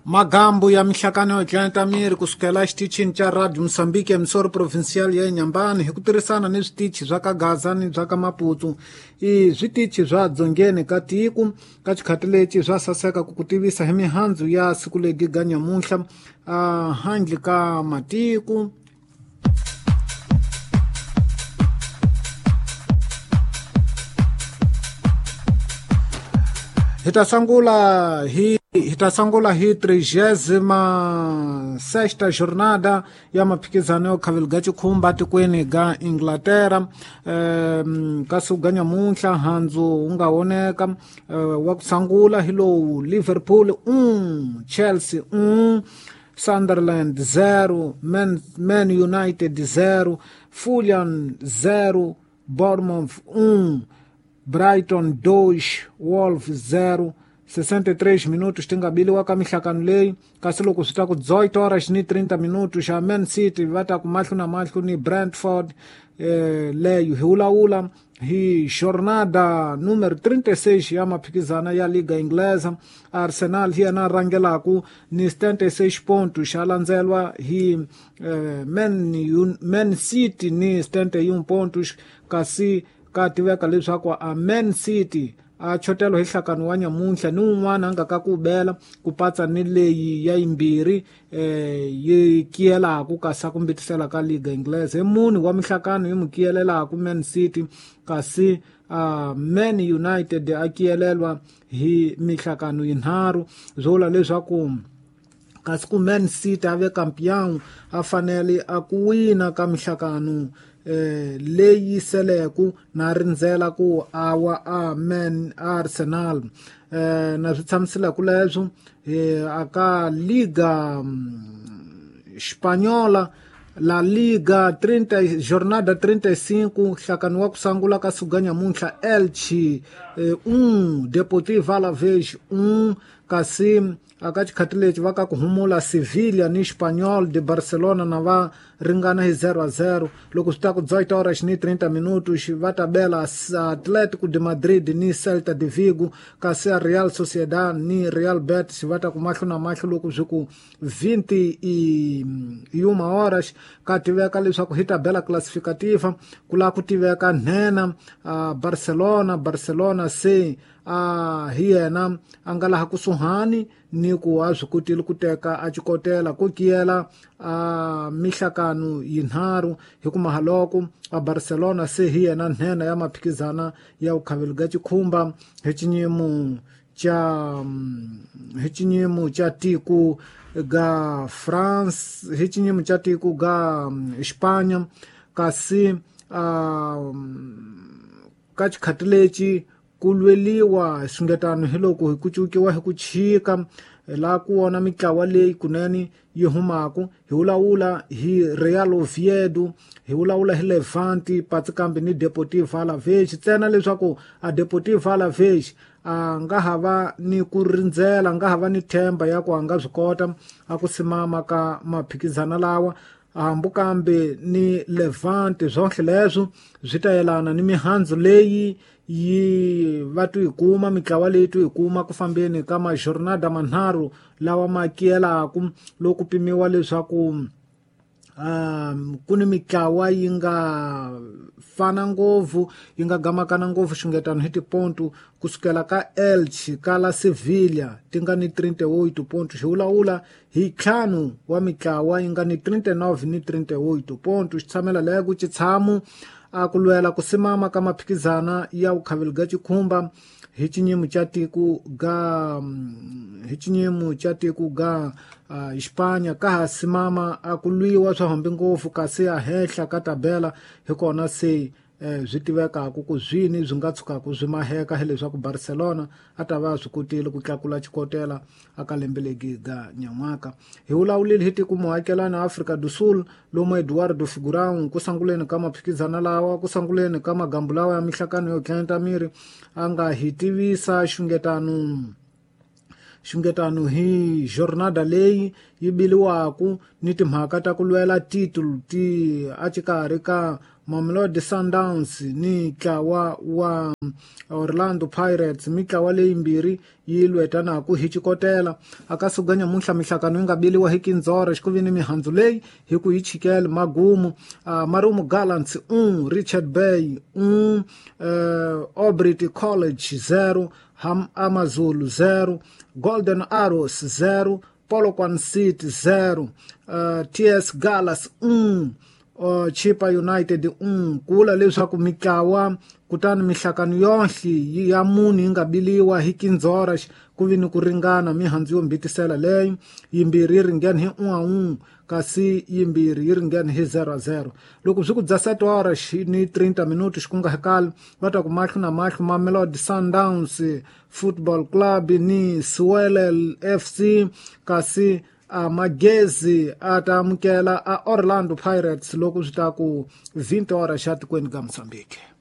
Magambo ya mhlakano wa Jantamiri kusukela xitichini cha Radio Msambiki emissora provincial ya Inhambane hi ku tirhisana ni switichi swa ka Gaza ni swa ka Maputo. I switichi swa dzongeni ka tiko ka xikhati leci swa saseka ku tivisa hi mihandzu ya siku legi ga nyamuhla handle ka matiko. Hitasangula hi 36ª jornada ya maphikizano yo khavelga chikhumba tikweni ga Inglaterra. Kasi ga nyamuhla handzu unga woneka wa kusangula hi lowu: Liverpool 1, Chelsea 1, Sunderland 0, Man United 0, Fulham 0, Bournemouth 1, Brighton 2, Wolves 0. 63 minutos tingabiliwa ka mihlakano leyi, kasi loko swi ta ku 18 horas ni 30 minutos xa Man City va ta ku mahlo na mahlo ni Brentford. Leyo hi wulawula hi jornada numero 36 ya maphikizana ya liga inglesa. Arsenal hi yena rangelaku ni 76 pontos, xa landzelwa hi Man City ni 71 pontos, kasi ka tiveka leswaku a Man City a chotelo hi nhlakano wa nyamuhla ni un'wana a nga ka ku bela ku patsa ni leyi ya yimbirhi yi kiyelaku kasi a ku mbitisela ka liga inglesa. Hi muni wa mihlakano yi mu kiyelelaku Man City, kasi Man United a kiyelelwa hi mihlakano yinharhu. Zwivula leswaku kasi ku Man City ave kampiyon a fanele a ku wina ka mihlakano leyi seleku na rindzela ku awa Arsenal. Na swi tshamisela ku leswo aka Liga Espanhola, La Liga 30 jornada 35 nhlakano wa kusangula ka suga nyamuhla Elche 1, Deportivo Alavés 1, kasi aka xikhati lexi va ka ku humula Sevilla ni Espanyol de Barcelona na va ringana hi 0-0. Loko swi ta ku 18 horas ni 30 minutos va ta bela Atlético de Madrid ni Celta de Vigo, kasi a Real Sociedad ni Real Betis va ta ku mahlo na mahlo loko swi ku 21 horas. Ka tiveka leswaku hi tabela classificativa ku la ku tiveka nhena Barcelona se hi yena a nga laha kusuhani ni ku a swi kotile ku teka a cikotela ku kiyela mihlakano yinharhu hi ku mahaloko a Barcelona se hi yena nhena ya maphikizana ya ukhaveli ga cikhumba hi cinyimo ca tiko ga France, hi cinyimo ca tiko ga Espanya, kasi ka xikhati leci ku lweliwa swingetano hi loko hi ku cukiwa hi ku chika la ku wona mitlawa leyi kunene yi humaku. Hi wulawula hi Real Oviedo, hi wulawula hi Levante patsikambe ni Deportivo Alavés. Ntsena leswaku a Deportivo Alavés a nga hava ni ku rindzela, nga hava ni themba ya ku a nga swi kota a ku simama ka maphikizana lawa. Hambukambe ni Levante zonhle leswo swi ta yelana ni mihandzu leyi yi va tu hi kuma, mitlawa leyi tu hi kuma ku fambeni ka majornada manharhu lawa ma kiyelaku, loku pimiwa leswaku ku ni mitlawa yi nga fana ngopfu, yi nga gamakana ngopfu xingetano hi tiponto kusukela ka Elche ka la Sevilla ti nga ni 38 pontos. Hi wulawula hi ntlhanu wa mitlawa yi nga ni 39 ni 38 pontos. Xi tshamela leko citshamo a ku lwela ku simama ka maphikizana ya ukhaveli ga cikhumba hi cinyimo ca tiko ga Espanya, ka ha simama a ku lwiwa swa hambi ngopfu, kasi a henhla ka tabela hi kona se byi tivekaku ku zwini byi nga tshukaku byi maheka hi leswaku Barcelona a ta va swi kotile ku tlakula xikotela aka lembe legi ga nyamwaka. Hi wulawulile hi tiko muakelani Africa do Sul lomu Eduardo Figurão ku sanguleni ka maphikizana lawa, ku sanguleni ka magambo lawa ya mihlakano yo Jantamiri a nga hi tivisa xungetano hi jornada leyi yi biliwaku ni timhaka ta ku lwela titulu ti a xikarhi ka Mamelodi Sundowns ni ntlawa wa Orlando Pirates. Mitlawa leyi mbirhi yi lwetanaku hi chikotela. Aka suga nyamuntlha mihlakano yi nga biliwa hi Kindzora xikuvini mihandzu leyi hi ku yi chikele magumu. Marumo Gallants 1, Richard Bay 1, Obrit College 0, Amazulu 0, Golden Arrows 0, Polokwane City 0, TS Gallas 1, Chipa United 1. Kula leswaku mitlawa kutani mihlakano yonhle ya mune yi nga biliwa hi Kindzora kuvini ku ringana mihandzu yo mbitisela leyi. Yimbirhi yi ringene hi 1-1 kasi yimbirhi yi ringene hi 0-0. Loko byi ku dza 7 horas ni 30 minutos xikungahekala va ta ku mahlo na mahlo Mamelodi Sundowns Football Club ni Swellel FC, kasi Magezi a ta amukela a Orlando Pirates loko byi ta ku 20 horas xa tikweni ka Mozambique.